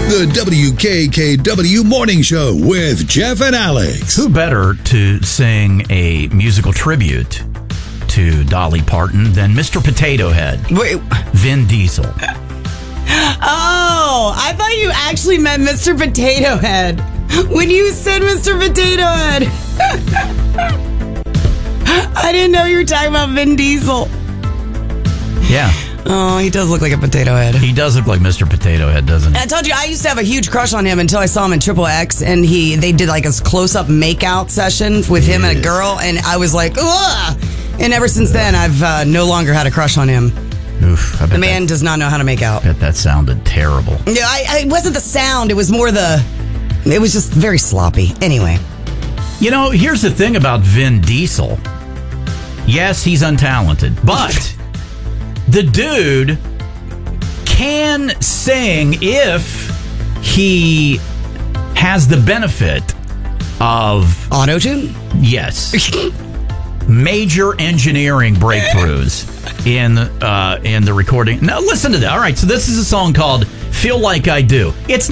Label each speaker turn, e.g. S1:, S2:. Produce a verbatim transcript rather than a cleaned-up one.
S1: The W K K W Morning Show with Jeff and Alex.
S2: Who better to sing a musical tribute to Dolly Parton than Mister Potato Head?
S3: Wait.
S2: Vin Diesel.
S3: Oh, I thought you actually meant Mister Potato Head. When you said Mister Potato Head. I didn't know you were talking about Vin Diesel.
S2: Yeah.
S3: Oh, he does look like a potato head.
S2: He does look like Mister Potato Head, doesn't he?
S3: I told you, I used to have a huge crush on him until I saw him in Triple X, and he they did like a close-up makeout session with him and a girl, and I was like, ugh! And ever since then, I've uh, no longer had a crush on him.
S2: Oof, I bet
S3: The man
S2: that,
S3: does not know how to make out.
S2: I bet that sounded terrible.
S3: Yeah, I, I, it wasn't the sound, it was more the... It was just very sloppy. Anyway.
S2: You know, here's the thing about Vin Diesel. Yes, he's untalented, but the dude can sing if he has the benefit of...
S3: Auto-tune?
S2: Yes. Major engineering breakthroughs in uh, in the recording. Now, listen to that. All right, so this is a song called Feel Like I Do. It's